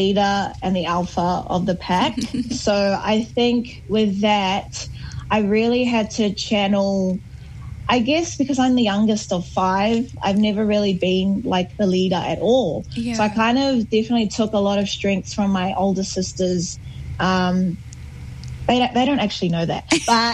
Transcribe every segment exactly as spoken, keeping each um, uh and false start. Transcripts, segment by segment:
leader and the alpha of the pack. So I think with that, I really had to channel, I guess because I'm the youngest of five, I've never really been like the leader at all. Yeah. So I kind of definitely took a lot of strengths from my older sisters. Um, they don't, they don't actually know that,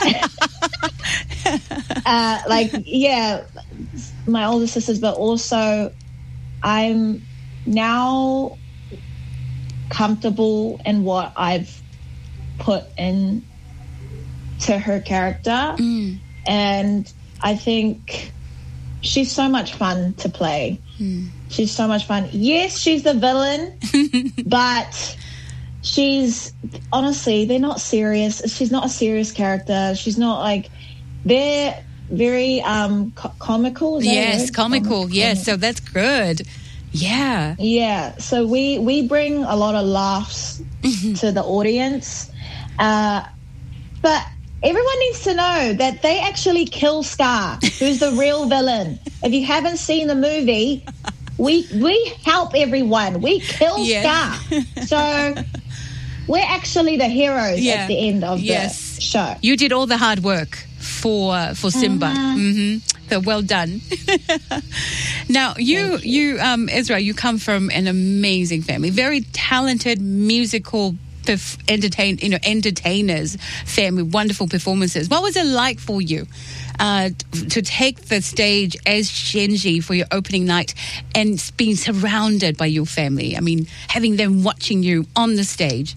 but uh, like, yeah, my older sisters, but also I'm now comfortable in what I've put in to her character. Mm. And I think she's so much fun to play. Mm. She's so much fun. Yes, she's the villain, but she's, honestly, they're not serious. She's not a serious character. She's not like, they're very um, co- comical. Is that a Yes, word? comical. Comic- Yes, so that's good. Yeah. Yeah, so we, we bring a lot of laughs to the audience. Uh, but everyone needs to know that they actually kill Scar, who's the real villain. If you haven't seen the movie, we we help everyone. We kill Yeah. Scar. So we're actually the heroes Yeah. at the end of Yes. the show. You did all the hard work for for Simba. Mm-hmm. So well done. Now, you, Thank you. you, um, Ezra, you come from an amazing family, very talented musical perf- entertain, you know, entertainers family, wonderful performances. What was it like for you uh, t- to take the stage as Shenji for your opening night and being surrounded by your family? I mean, having them watching you on the stage.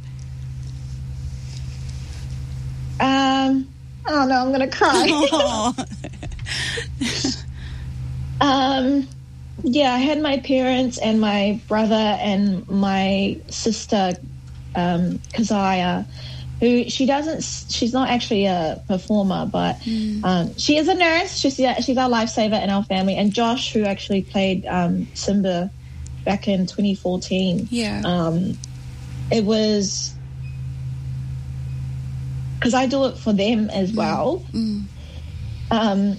Um, oh no, I'm going to cry. um, yeah, I had my parents and my brother and my sister, um, Kazaya, who she doesn't, she's not actually a performer, but Mm. um, she is a nurse. She's, she's our lifesaver in our family. And Josh, who actually played um, Simba back in twenty fourteen. Yeah. Um, it was, because I do it for them as well. Mm. Um,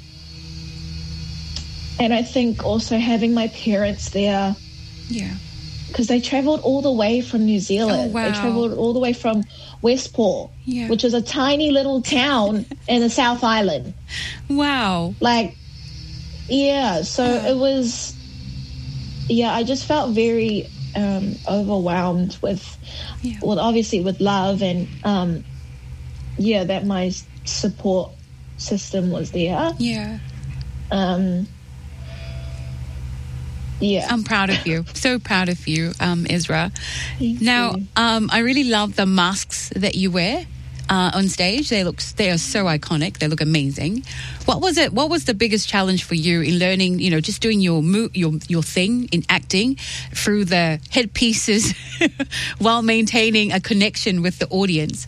and I think also having my parents there, Yeah. because they travelled all the way from New Zealand. Oh, wow. They travelled all the way from Westport, Yeah. which is a tiny little town in the South Island. Wow. Like, yeah, so Yeah. it was, yeah, I just felt very um, overwhelmed with, Yeah. well, obviously with love and, um, yeah, that my support system was there. Yeah. Um, yeah. I'm proud of you. So proud of you, um, Ezra. Thank Now, you. um, I really love the masks that you wear uh, on stage. They look, they are so iconic. They look amazing. What was it? What was the biggest challenge for you in learning? You know, just doing your mo- your your thing in acting through the headpieces while maintaining a connection with the audience.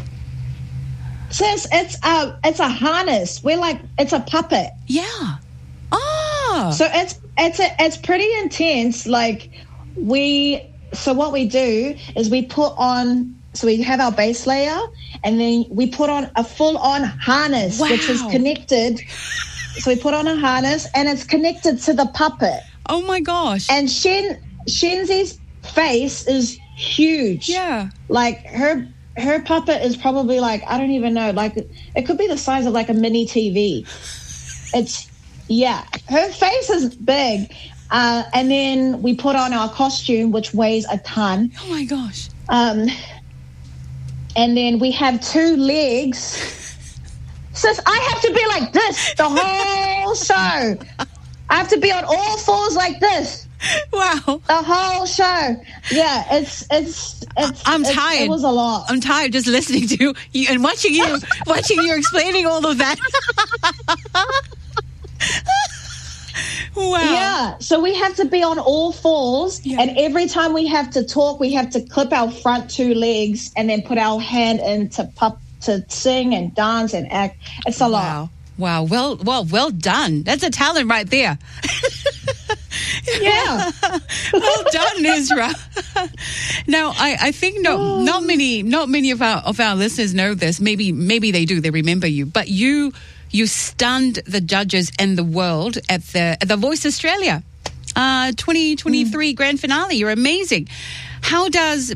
Sis, it's a it's a harness. We're like it's a puppet. Yeah. Oh. So it's it's a, it's pretty intense. Like we so what we do is we put on so we have our base layer and then we put on a full on harness which is Wow. connected. So we put on a harness and it's connected to the puppet. Oh my gosh. And Shen Shenzi's face is huge. Yeah. Like her her puppet is probably like, I don't even know, like it could be the size of like a mini T V. It's, yeah, her face is big. Uh, and then we put on our costume, which weighs a ton. Oh my gosh. Um, and then we have two legs. Sis, I have to be like this the whole show. I have to be on all fours like this. Wow. The whole show. Yeah, it's it's it's I'm it's, tired. It was a lot. I'm tired just listening to you and watching you, watching you explaining all of that. Wow. Yeah, so we have to be on all fours, Yeah. and every time we have to talk, we have to clip our front two legs and then put our hand in to pup to sing and dance and act. It's a lot. Wow. Wow. Well, well, well done. That's a talent right there. Yeah. Well done, Ezra. Now, I, I think no, not many, not many of our of our listeners know this. Maybe, maybe they do. They remember you, but you you stunned the judges and the world at the at the Voice Australia uh, twenty twenty-three grand finale. You're amazing. How does